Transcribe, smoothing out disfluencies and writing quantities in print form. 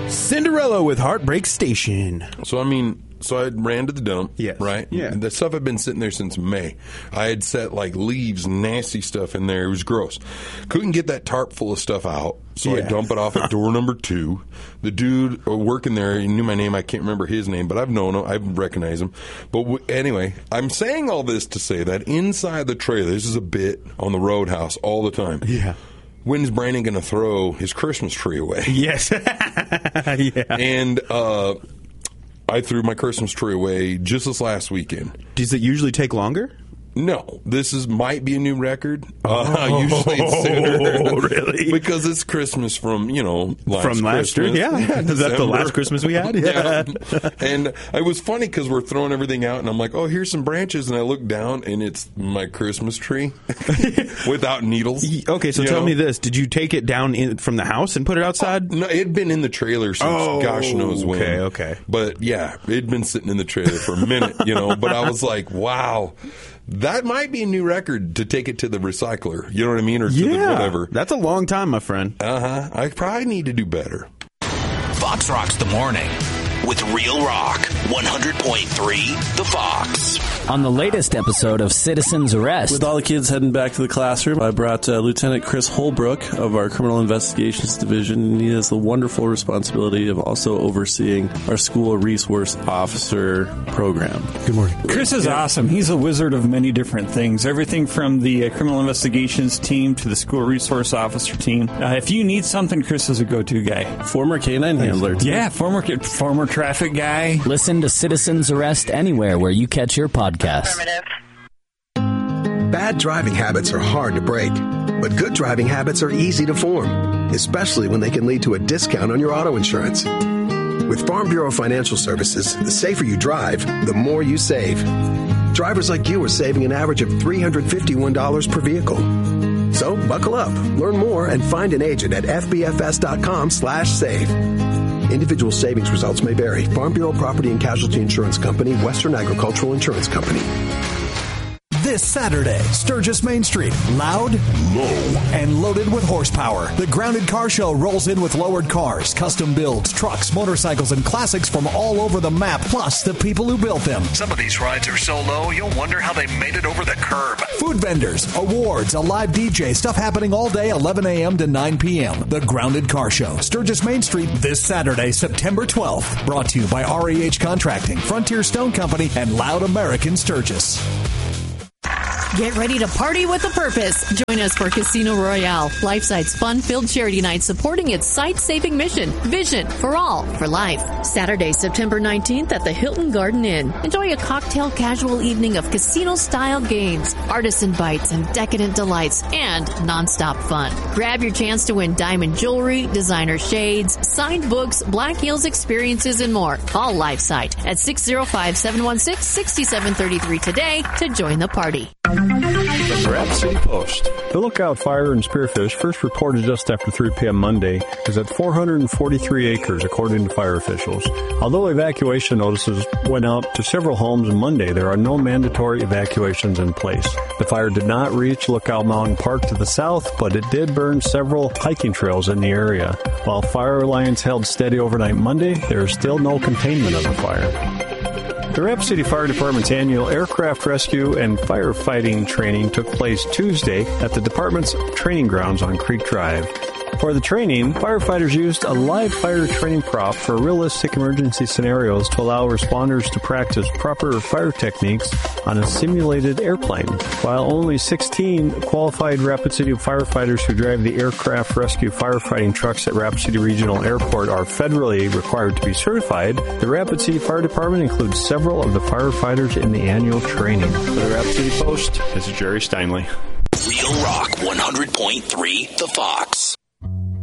Cinderella with Heartbreak Station. So I ran to the dump, yes. Right? Yeah. The stuff had been sitting there since May. I had set like leaves, nasty stuff in there. It was gross. Couldn't get that tarp full of stuff out, so I dump it off at door number 2. The dude working there, he knew my name. I can't remember his name, but I've known him. I recognize him. But anyway, I'm saying all this to say that inside the trailer, this is a bit on the Roadhouse all the time. Yeah. When's Brandon going to throw his Christmas tree away? Yes. Yeah. And I threw my Christmas tree away just this last weekend. Does it usually take longer? No, might be a new record. Usually it's sooner. Really? Because it's Christmas from last year. Christmas. Yeah. Is that the last Christmas we had? Yeah. And it was funny because we're throwing everything out, and I'm like, oh, here's some branches, and I look down, and it's my Christmas tree without needles. Okay, so tell me this: did you take it down from the house and put it outside? No, it had been in the trailer since gosh knows when. Okay. But yeah, it had been sitting in the trailer for a minute, But I was like, wow. That might be a new record to take it to the recycler. You know what I mean? Or to the whatever. That's a long time, my friend. I probably need to do better. Fox Rocks the Morning with Real Rock 100.3 The Fox. On the latest episode of Citizen's Arrest. With all the kids heading back to the classroom, I brought Lieutenant Chris Holbrook of our Criminal Investigations Division, and he has the wonderful responsibility of also overseeing our School Resource Officer program. Good morning. Chris is awesome. He's a wizard of many different things. Everything from the Criminal Investigations team to the School Resource Officer team. If you need something, Chris is a go-to guy. Former canine handler. Yeah, former traffic guy. Listen to Citizen's Arrest anywhere where you catch your podcast. Bad driving habits are hard to break, but good driving habits are easy to form, especially when they can lead to a discount on your auto insurance. With Farm Bureau Financial Services, the safer you drive, the more you save. Drivers like you are saving an average of $351 per vehicle. So buckle up, learn more, and find an agent at fbfs.com/save. Individual savings results may vary. Farm Bureau Property and Casualty Insurance Company, Western Agricultural Insurance Company. This Saturday, Sturgis Main Street, loud, low, and loaded with horsepower. The Grounded Car Show rolls in with lowered cars, custom builds, trucks, motorcycles, and classics from all over the map, plus the people who built them. Some of these rides are so low, you'll wonder how they made it over the curb. Food vendors, awards, a live DJ, stuff happening all day, 11 a.m. to 9 p.m. The Grounded Car Show, Sturgis Main Street, this Saturday, September 12th. Brought to you by REH Contracting, Frontier Stone Company, and Loud American Sturgis. Get ready to party with a purpose. Join us for Casino Royale, LifeSite's fun-filled charity night supporting its site-saving mission, Vision for All, for Life. Saturday, September 19th at the Hilton Garden Inn. Enjoy a cocktail casual evening of casino-style games, artisan bites and decadent delights, and nonstop fun. Grab your chance to win diamond jewelry, designer shades, signed books, Black Hills experiences, and more. Call LifeSite at 605-716-6733 today to join the party. The Rapid City Post. The lookout fire in Spearfish, first reported just after 3 p.m. Monday, is at 443 acres, according to fire officials. Although evacuation notices went out to several homes on Monday, there are no mandatory evacuations in place. The fire did not reach Lookout Mountain Park to the south, but it did burn several hiking trails in the area. While fire lines held steady overnight Monday, there is still no containment of the fire. The Rapid City Fire Department's annual aircraft rescue and firefighting training took place Tuesday at the department's training grounds on Creek Drive. For the training, firefighters used a live fire training prop for realistic emergency scenarios to allow responders to practice proper fire techniques on a simulated airplane. While only 16 qualified Rapid City firefighters who drive the aircraft rescue firefighting trucks at Rapid City Regional Airport are federally required to be certified, the Rapid City Fire Department includes several of the firefighters in the annual training. For the Rapid City Post, this is Jerry Steinley. Real Rock 100.3 The Fox.